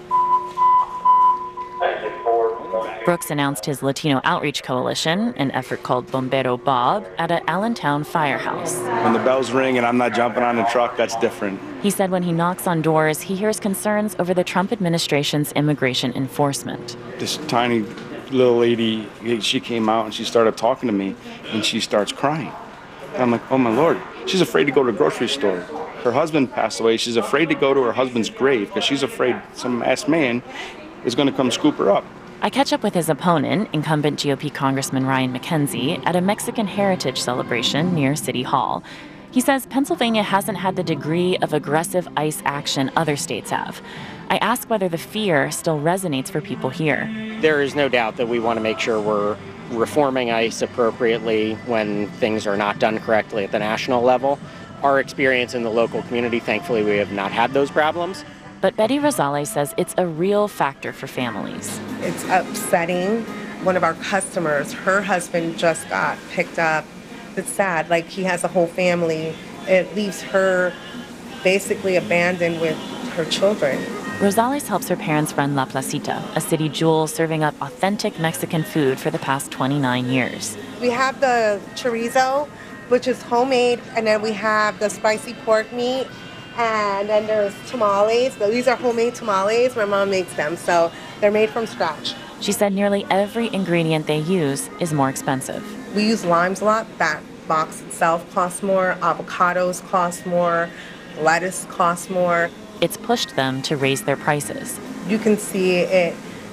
Brooks announced his Latino Outreach Coalition, an effort called Bombero Bob, at an Allentown firehouse. When the bells ring and I'm not jumping on the truck, that's different. He said when he knocks on doors, he hears concerns over the Trump administration's immigration enforcement. This tiny little lady, she came out and she started talking to me, and she starts crying. And I'm like, oh my Lord. She's afraid to go to the grocery store. Her husband passed away. She's afraid to go to her husband's grave because she's afraid some ass man is going to come scoop her up. I catch up with his opponent, incumbent G O P Congressman Ryan McKenzie, at a Mexican heritage celebration near City Hall. He says Pennsylvania hasn't had the degree of aggressive ICE action other states have. I ask whether the fear still resonates for people here. There is no doubt that we want to make sure we're reforming ICE appropriately when things are not done correctly at the national level. Our experience in the local community, thankfully, we have not had those problems. But Betty Rosales says it's a real factor for families. It's upsetting. One of our customers, her husband just got picked up. It's sad, like he has a whole family. It leaves her basically abandoned with her children. Rosales helps her parents run La Placita, a city jewel serving up authentic Mexican food for the past twenty-nine years. We have the chorizo, which is homemade, and then we have the spicy pork meat, and then there's tamales. These are homemade tamales. My mom makes them, so they're made from scratch. She said nearly every ingredient they use is more expensive. We use limes a lot. That box itself costs more. Avocados cost more. Lettuce costs more. It's pushed them to raise their prices. You can see it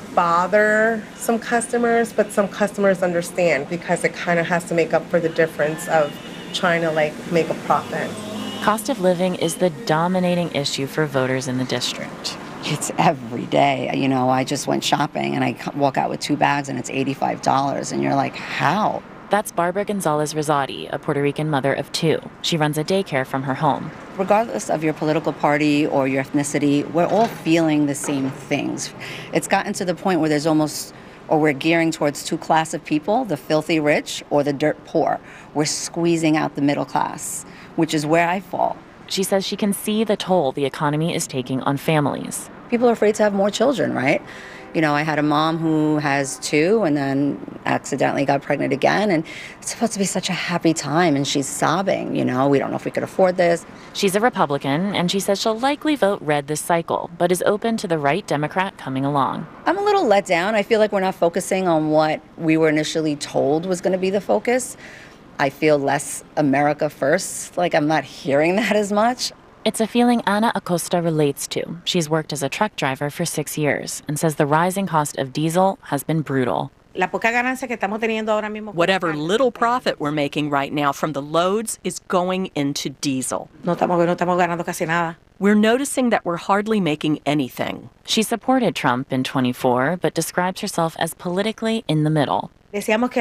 bother some customers, but some customers understand because it kind of has to make up for the difference of trying to like make a profit. Cost of living is the dominating issue for voters in the district. It's every day. You know, I just went shopping and I walk out with two bags and it's eighty-five dollars, and you're like, how? That's Barbara Gonzalez Rosati, a Puerto Rican mother of two. She runs a daycare from her home. Regardless of your political party or your ethnicity, we're all feeling the same things. It's gotten to the point where there's almost, or we're gearing towards two classes of people, the filthy rich or the dirt poor. We're squeezing out the middle class, which is where I fall. She says she can see the toll the economy is taking on families. people are afraid to have more children, right? You know, I had a mom who has two and then accidentally got pregnant again. And it's supposed to be such a happy time. And she's sobbing, you know, we don't know if we could afford this. She's a Republican, and she says she'll likely vote red this cycle, but is open to the right Democrat coming along. I'm a little let down. I feel like we're not focusing on what we were initially told was going to be the focus. I feel less America first, like I'm not hearing that as much. It's a feeling Ana Acosta relates to. She's worked as a truck driver for six years and says the rising cost of diesel has been brutal. Whatever little profit we're making right now from the loads is going into diesel. We're noticing that we're hardly making anything. She supported Trump in twenty-four, but describes herself as politically in the middle. We said that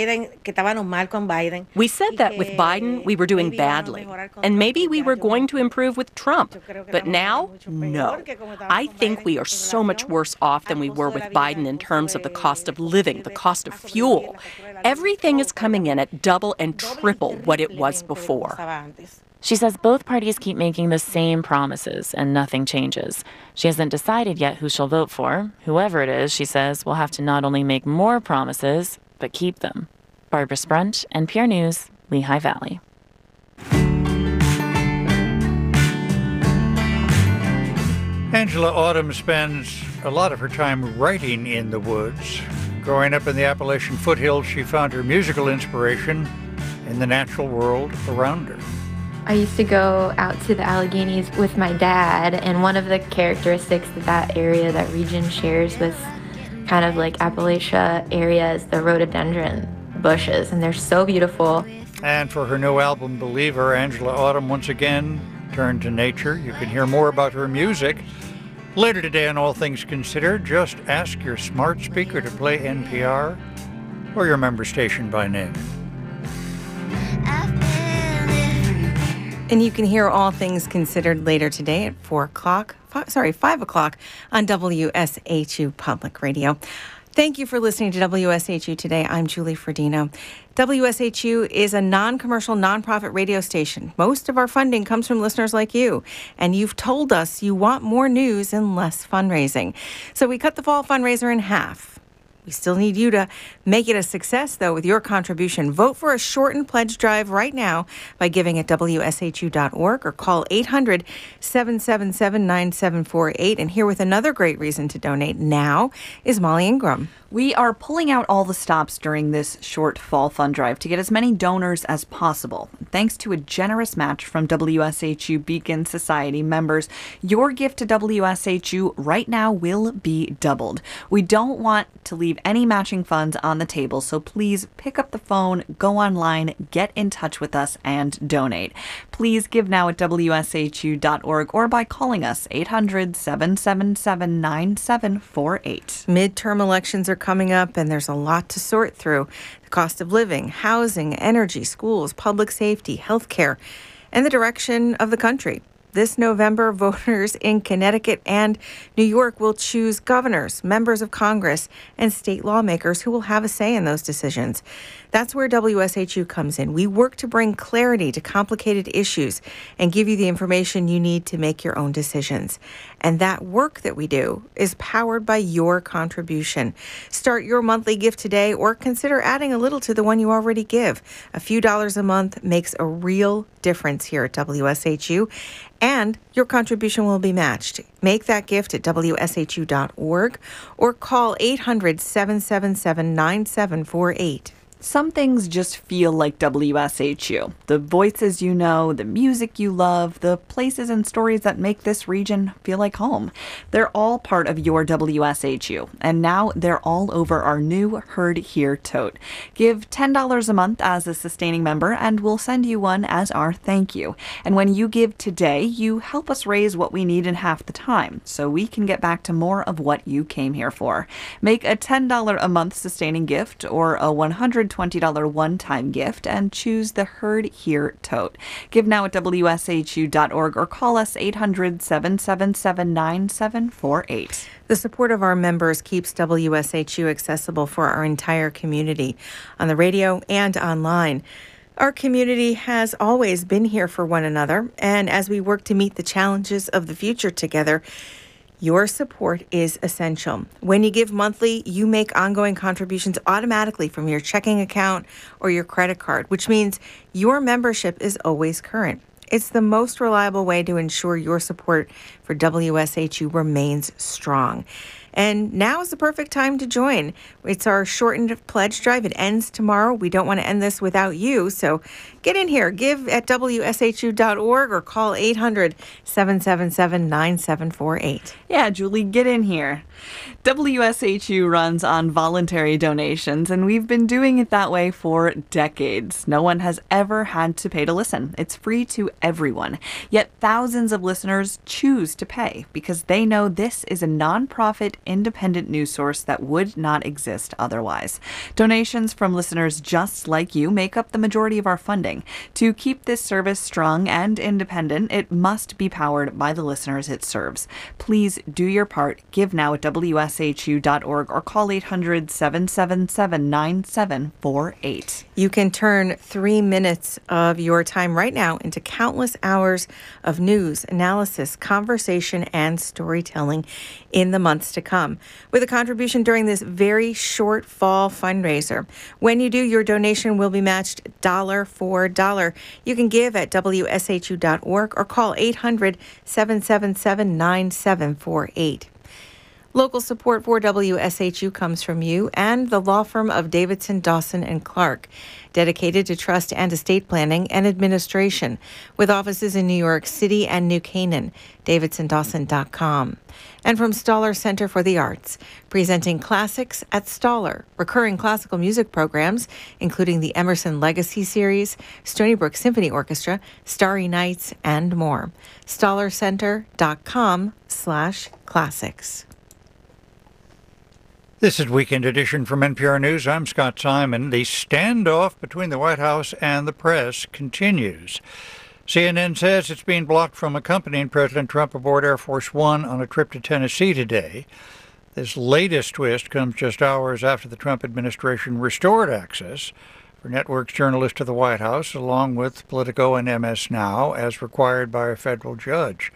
with Biden, we were doing badly. And maybe we were going to improve with Trump. But now, no. I think we are so much worse off than we were with Biden in terms of the cost of living, the cost of fuel. Everything is coming in at double and triple what it was before. She says both parties keep making the same promises and nothing changes. She hasn't decided yet who she'll vote for. Whoever it is, she says, will have to not only make more promises, but keep them. Barbara Sprunt, N P R News, Lehigh Valley. Angela Autumn spends a lot of her time writing in the woods. Growing up in the Appalachian foothills, she found her musical inspiration in the natural world around her. I used to go out to the Alleghenies with my dad, and one of the characteristics that that area, that region shares with kind of like Appalachia area is the rhododendron bushes, and they're so beautiful. And for her new album, Believer, Angela Autumn once again turned to nature. You can hear more about her music later today on All Things Considered. Just ask your smart speaker to play N P R or your member station by name. And you can hear All Things Considered later today at four o'clock, five, sorry, five o'clock on W S H U Public Radio. Thank you for listening to W S H U Today. I'm Julie Ferdino. W S H U is a non-commercial, nonprofit radio station. Most of our funding comes from listeners like you, and you've told us you want more news and less fundraising. So we cut the fall fundraiser in half. We still need you to make it a success, though, with your contribution. Vote for a shortened pledge drive right now by giving at W S H U dot org or call eight hundred, seven seven seven, nine seven four eight. And here with another great reason to donate now is Molly Ingram. We are pulling out all the stops during this short fall fund drive to get as many donors as possible. Thanks to a generous match from W S H U Beacon Society members, your gift to W S H U right now will be doubled. We don't want to leave any matching funds on the table, so please pick up the phone, go online, get in touch with us, and donate. Please give now at W S H U dot org or by calling us eight hundred, seven seven seven, nine seven four eight. Midterm elections are coming up, and there's a lot to sort through. The cost of living, housing, energy, schools, public safety, healthcare, and the direction of the country. This November, voters in Connecticut and New York will choose governors, members of Congress, and state lawmakers who will have a say in those decisions. That's where W S H U comes in. We work to bring clarity to complicated issues and give you the information you need to make your own decisions. And that work that we do is powered by your contribution. Start your monthly gift today or consider adding a little to the one you already give. A few dollars a month makes a real difference here at W S H U, and your contribution will be matched. Make that gift at W S H U dot org or call eight hundred, seven seven seven, nine seven four eight. Some things just feel like W S H U. The voices you know, the music you love, the places and stories that make this region feel like home. They're all part of your W S H U, and now they're all over our new Heard Here tote. Give ten dollars a month as a sustaining member, and we'll send you one as our thank you. And when you give today, you help us raise what we need in half the time, so we can get back to more of what you came here for. Make a ten dollars a month sustaining gift or a one hundred twenty dollars one-time gift and choose the Heard Here tote. Give now at W S H U dot org or call us eight hundred, seven seven seven, nine seven four eight. The support of our members keeps W S H U accessible for our entire community on the radio and online. Our community has always been here for one another, and as we work to meet the challenges of the future together, Your support is essential. When you give monthly, you make ongoing contributions automatically from your checking account or your credit card, which means your membership is always current. It's the most reliable way to ensure your support for W S H U remains strong. And now is the perfect time to join. It's our shortened pledge drive. It ends tomorrow. We don't want to end this without you. So get in here. Give at W S H U dot org or call eight hundred, seven seven seven, nine seven four eight. Yeah, Julie, get in here. W S H U runs on voluntary donations, and we've been doing it that way for decades. No one has ever had to pay to listen. It's free to everyone. Yet thousands of listeners choose to pay because they know this is a nonprofit, independent news source that would not exist otherwise. Donations from listeners just like you make up the majority of our funding. To keep this service strong and independent, it must be powered by the listeners it serves. Please do your part. Give now at W S H U dot org or call eight hundred, seven seven seven, nine seven four eight. You can turn three minutes of your time right now into countless hours of news, analysis, conversation, and storytelling in the months to come with a contribution during this very short fall fundraiser. When you do, your donation will be matched dollar for dollar. You can give at W S H U dot org or call eight hundred, seven seven seven, nine seven four eight. Local support for W S H U comes from you and the law firm of Davidson, Dawson and Clark, dedicated to trust and estate planning and administration, with offices in New York City and New Canaan, davidson dawson dot com. And from Stoller Center for the Arts, presenting classics at Stoller, recurring classical music programs, including the Emerson Legacy Series, Stony Brook Symphony Orchestra, Starry Nights, and more. stoller center dot com slash classics. This is Weekend Edition from N P R News. I'm Scott Simon. The standoff between the White House and the press continues. C N N says it's being blocked from accompanying President Trump aboard Air Force One on a trip to Tennessee today. This latest twist comes just hours after the Trump administration restored access for networks journalists to the White House, along with Politico and M S Now, as required by a federal judge.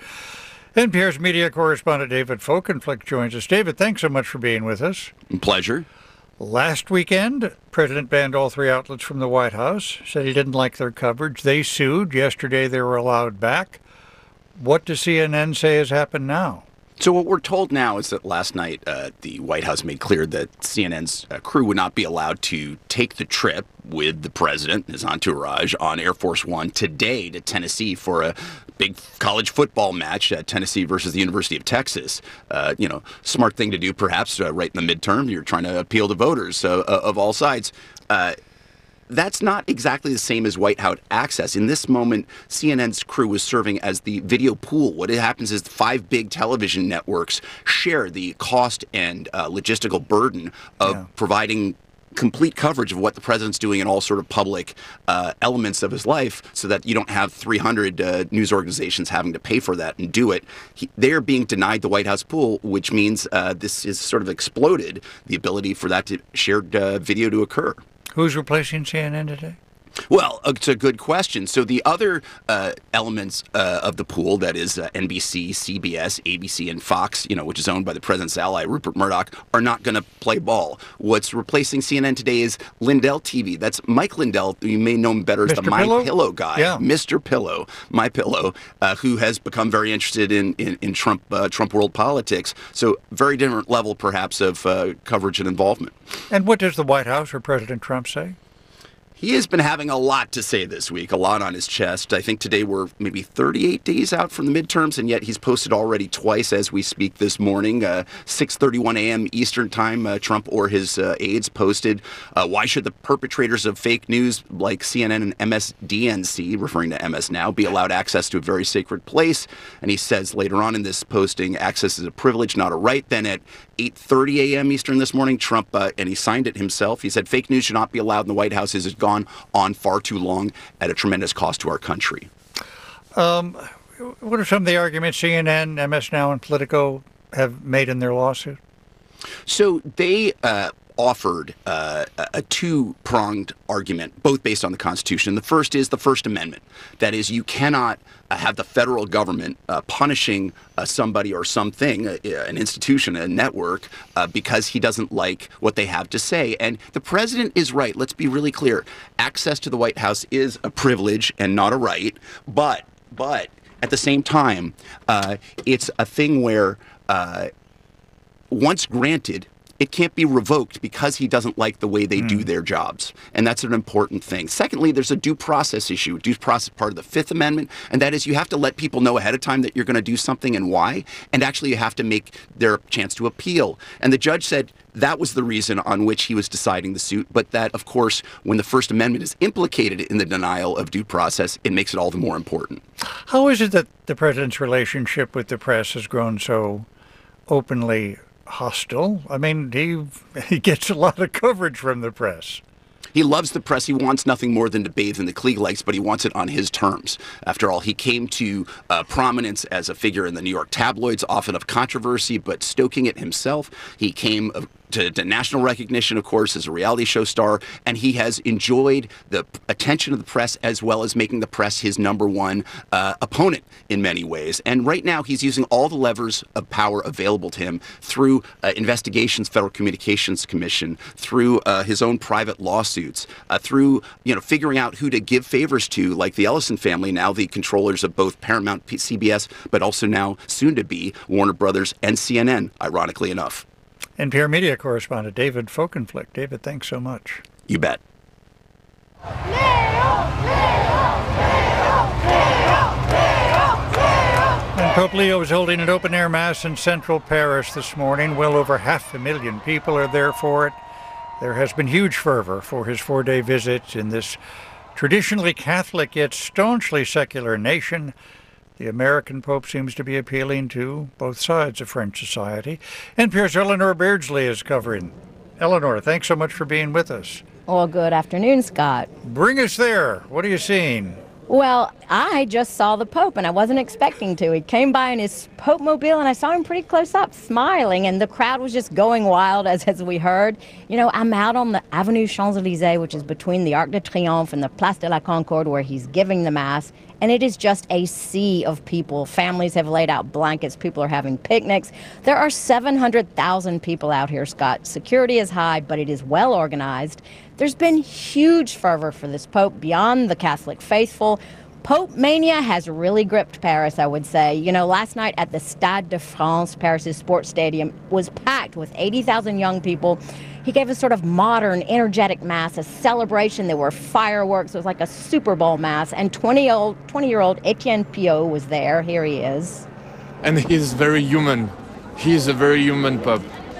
N P R's media correspondent David Folkenflik joins us. David, thanks so much for being with us. Pleasure. Last weekend, the president banned all three outlets from the White House, said he didn't like their coverage. They sued. Yesterday, they were allowed back. What does C N N say has happened now? So what we're told now is that last night uh, the White House made clear that C N N's uh, crew would not be allowed to take the trip with the president and his entourage on Air Force One today to Tennessee for a big college football match, uh, Tennessee versus the University of Texas. Uh, you know, smart thing to do, perhaps, uh, right in the midterm. You're trying to appeal to voters uh, of all sides. Uh, That's not exactly the same as White House access. In this moment, C N N's crew was serving as the video pool. What happens is the five big television networks share the cost and uh, logistical burden of yeah. providing complete coverage of what the president's doing in all sort of public uh, elements of his life, so that you don't have three hundred uh, news organizations having to pay for that and do it. He, they're being denied the White House pool, which means uh, this is sort of exploded the ability for that to, shared uh, video to occur. Who's replacing C N N today? Well, it's a good question. So the other uh, elements uh, of the pool, that is uh, N B C, C B S, A B C, and Fox, you know, which is owned by the president's ally, Rupert Murdoch, are not going to play ball. What's replacing C N N today is Lindell T V. That's Mike Lindell. You may know him better as Mister the My Pillow? Pillow guy, yeah. Mister Pillow, My Pillow, uh, who has become very interested in in, in Trump uh, Trump world politics. So very different level, perhaps, of uh, coverage and involvement. And what does the White House or President Trump say? He has been having a lot to say this week, a lot on his chest. I think today we're maybe thirty-eight days out from the midterms, and yet he's posted already twice as we speak this morning. Uh, six thirty-one a.m. Eastern time, uh, Trump or his uh, aides posted, uh, why should the perpetrators of fake news like C N N and M S D N C, referring to M S Now, be allowed access to a very sacred place? And he says later on in this posting, access is a privilege, not a right. Then at eight thirty a.m. Eastern this morning, Trump, uh, and he signed it himself, he said fake news should not be allowed in the White House. It has gone on far too long at a tremendous cost to our country. Um, what are some of the arguments C N N, M S Now, and Politico have made in their lawsuit? So they uh, offered uh, a, a two-pronged argument, both based on the Constitution. The first is the First Amendment. That is, you cannot uh, have the federal government uh, punishing uh, somebody or something, uh, an institution, a network, uh, because he doesn't like what they have to say. And the president is right. Let's be really clear. Access to the White House is a privilege and not a right. But, but at the same time, uh, it's a thing where uh, once granted, it can't be revoked because he doesn't like the way they mm. do their jobs. And that's an important thing. Secondly, there's a due process issue. Due process part of the Fifth Amendment, and that is you have to let people know ahead of time that you're going to do something and why, and actually you have to make their chance to appeal. And the judge said that was the reason on which he was deciding the suit, but that, of course, when the First Amendment is implicated in the denial of due process, it makes it all the more important. How is it that the president's relationship with the press has grown so openly hostile? I mean, he he gets a lot of coverage from the press. He loves the press. He wants nothing more than to bathe in the Klieg likes, but he wants it on his terms. After all, he came to uh, prominence as a figure in the New York tabloids, often of controversy, but stoking it himself. He came uh, to, to national recognition, of course, as a reality show star, and he has enjoyed the attention of the press as well as making the press his number one uh, opponent in many ways. And right now, he's using all the levers of power available to him through uh, investigations, Federal Communications Commission, through uh, his own private lawsuits. Uh, through, you know, figuring out who to give favors to, like the Ellison family, now the controllers of both Paramount, C B S, but also now soon to be Warner Brothers and C N N, ironically enough. N P R media correspondent David Folkenflik. David, thanks so much. You bet. And Pope Leo was holding an open-air mass in central Paris this morning. Well over half a million people are there for it. There has been huge fervor for his four-day visit in this traditionally Catholic yet staunchly secular nation. The American Pope seems to be appealing to both sides of French society. N P R's Eleanor Beardsley is covering. Eleanor, thanks so much for being with us. Well, good afternoon, Scott. Bring us there. What are you seeing? Well, I just saw the Pope, and I wasn't expecting to. He came by in his Pope-mobile, and I saw him pretty close up, smiling, and the crowd was just going wild, as, as we heard. You know, I'm out on the Avenue Champs-Élysées, which is between the Arc de Triomphe and the Place de la Concorde, where he's giving the Mass, and it is just a sea of people. Families have laid out blankets. People are having picnics. There are seven hundred thousand people out here, Scott. Security is high, but it is well organized. There's been huge fervor for this Pope beyond the Catholic faithful. Pope mania has really gripped Paris, I would say. You know, last night at the Stade de France, Paris's sports stadium, was packed with eighty thousand young people. He gave a sort of modern, energetic mass, a celebration. There were fireworks. It was like a Super Bowl mass. And twenty-year-old Etienne Pio was there. Here he is. And he's very human. He's a very human Pope.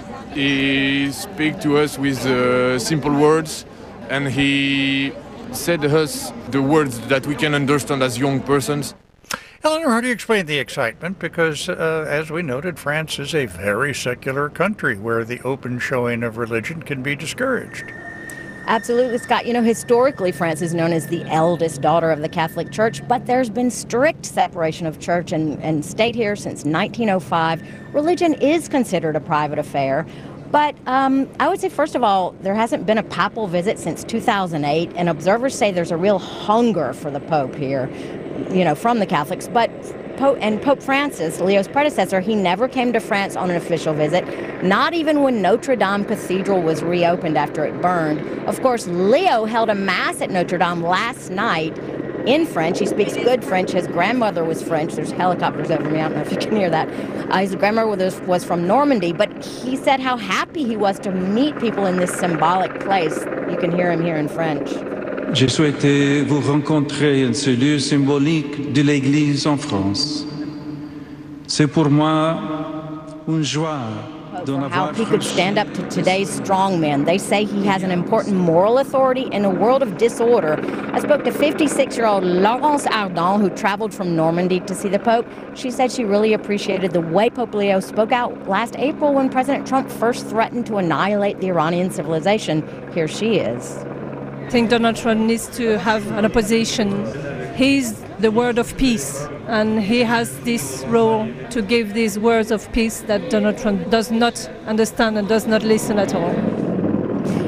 He speaks to us with uh, simple words, and he said to us the words that we can understand as young persons. Eleanor, how do you explain the excitement? Because, uh, as we noted, France is a very secular country where the open showing of religion can be discouraged. Absolutely, Scott. You know, historically, France is known as the eldest daughter of the Catholic Church, but there's been strict separation of church and, and state here since nineteen oh five. Religion is considered a private affair. But um, I would say, first of all, there hasn't been a papal visit since two thousand eight, and observers say there's a real hunger for the Pope here, you know, from the Catholics. But Pope, and Pope Francis, Leo's predecessor, he never came to France on an official visit, not even when Notre Dame Cathedral was reopened after it burned. Of course, Leo held a mass at Notre Dame last night in French. He speaks good French. His grandmother was French. There's helicopters over me. I don't know if you can hear that. Uh, his grandmother was, was from Normandy, but he said how happy he was to meet people in this symbolic place. You can hear him here in French. J'ai souhaité vous rencontrer en ce lieu symbolique de l'Église en France. C'est pour moi une joie. How he could stand up to today's strongmen. They say he has an important moral authority in a world of disorder. I spoke to fifty-six-year-old Laurence Ardon, who traveled from Normandy to see the Pope. She said she really appreciated the way Pope Leo spoke out last April when President Trump first threatened to annihilate the Iranian civilization. Here she is. I think Donald Trump needs to have an opposition. He's the word of peace, and he has this role to give these words of peace that Donald Trump does not understand and does not listen at all.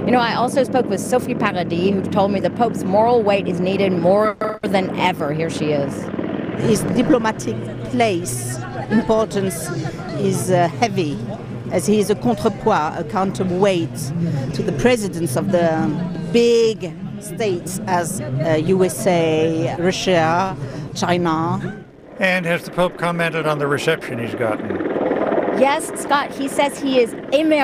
You know, I also spoke with Sophie Paradis, who told me the Pope's moral weight is needed more than ever. Here she is. His diplomatic place, importance is uh, heavy, as he is a contrepoids, a counterweight to the presidents of the big states as uh, U S A, Russia, China. And has the Pope commented on the reception he's gotten? Yes, Scott, he says he is immersed